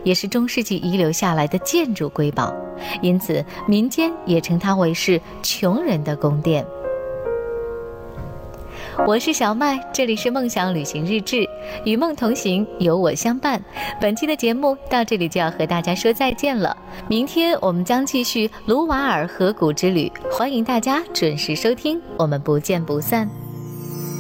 也是中世纪遗留下来的建筑瑰宝，因此民间也称它为是穷人的宫殿。我是小麦，这里是梦想旅行日志，与梦同行，有我相伴。本期的节目到这里就要和大家说再见了，明天我们将继续卢瓦尔河谷之旅，欢迎大家准时收听，我们不见不散。